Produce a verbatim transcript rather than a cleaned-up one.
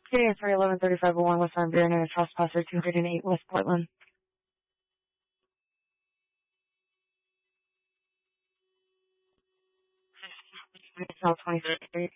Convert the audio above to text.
Getting a three eleven thirty-five oh one West Farm Bureau and a trespasser two hundred eight West Portland. South twenty-third Street.